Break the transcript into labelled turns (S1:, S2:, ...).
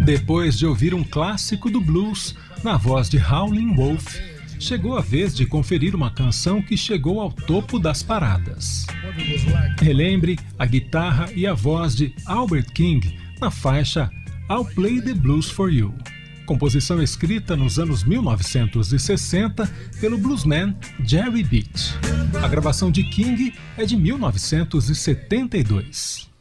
S1: Depois de ouvir um clássico do blues na voz de Howlin' Wolf, chegou a vez de conferir uma canção que chegou ao topo das paradas. Relembre a guitarra e a voz de Albert King na faixa I'll Play the Blues for You, composição escrita nos anos 1960 pelo bluesman Jerry Beach. A gravação de King é de 1972.